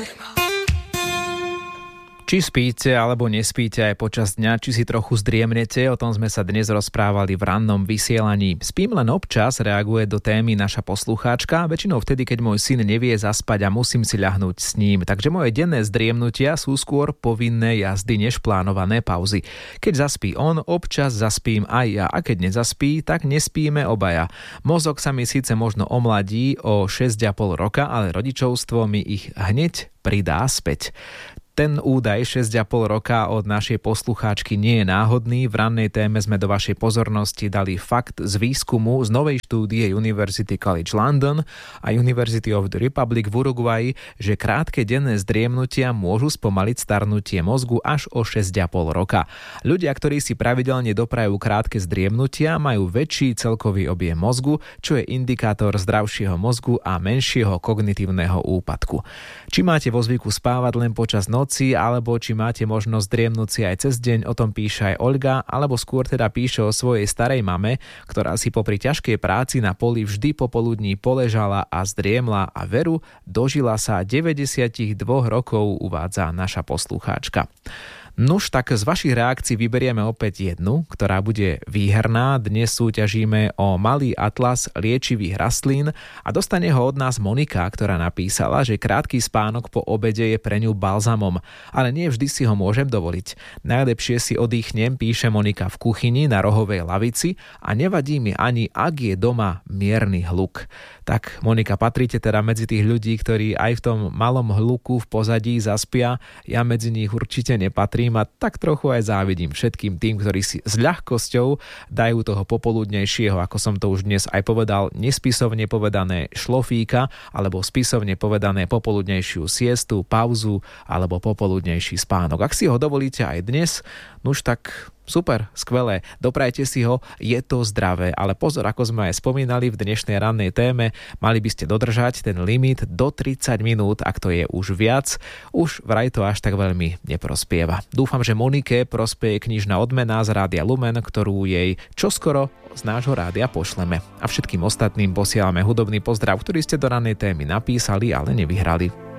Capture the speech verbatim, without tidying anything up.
Či spíte alebo nespíte aj počas dňa, či si trochu zdriemnete, o tom sme sa dnes rozprávali v rannom vysielaní. Spím len občas, reaguje do témy naša poslucháčka, väčšinou vtedy, keď môj syn nevie zaspať a musím si ľahnúť s ním. Takže moje denné zdriemnutia sú skôr povinné jazdy než plánované pauzy. Keď zaspí on, občas zaspím aj ja, a keď nezaspí, tak nespíme obaja. Mozog sa mi síce možno omladí o šesť a pol roka, ale rodičovstvo mi ich hneď pridá späť. Ten údaj šesť a pol roka od našej poslucháčky nie je náhodný. V rannej téme sme do vašej pozornosti dali fakt z výskumu z novej štúdie University College London a University of the Republic v Uruguayi, že krátke denné zdriemnutia môžu spomaliť starnutie mozgu až o šesť a pol roka. Ľudia, ktorí si pravidelne doprajú krátke zdriemnutia, majú väčší celkový objem mozgu, čo je indikátor zdravšieho mozgu a menšieho kognitívneho úpadku. Či máte vo zvyku spávať len počas noci, alebo či máte možnosť driemnúť si aj cez deň, o tom píše aj Olga, alebo skôr teda píše o svojej starej mame, ktorá si popri ťažkej práci na poli vždy popoludní poležala a zdriemla a veru, dožila sa deväťdesiatdva rokov, uvádza naša poslucháčka. Nuž, tak z vašich reakcií vyberieme opäť jednu, ktorá bude výherná. Dnes súťažíme o malý atlas liečivých rastlín a dostane ho od nás Monika, ktorá napísala, že krátky spánok po obede je pre ňu balzamom, ale nie vždy si ho môžem dovoliť. Najlepšie si oddychnem, píše Monika, v kuchyni na rohovej lavici a nevadí mi ani, ak je doma mierny hluk. Tak, Monika, patríte teda medzi tých ľudí, ktorí aj v tom malom hluku v pozadí zaspia. Ja medzi nich určite nepatrím a tak trochu aj závidím všetkým tým, ktorí si s ľahkosťou dajú toho popoludnejšieho, ako som to už dnes aj povedal, nespisovne povedané šlofíka, alebo spisovne povedané popoludnejšiu siestu, pauzu, alebo popoludnejší spánok. Ak si ho dovolíte aj dnes, nuž tak super, skvelé, doprajte si ho, je to zdravé, ale pozor, ako sme aj spomínali v dnešnej rannej téme, mali by ste dodržať ten limit do tridsať minút, ak to je už viac, už vraj to až tak veľmi neprospieva. Dúfam, že Monike prospeje knižná odmena z Rádia Lumen, ktorú jej čoskoro z nášho rádia pošleme. A všetkým ostatným posielame hudobný pozdrav, ktorý ste do rannej témy napísali, ale nevyhrali.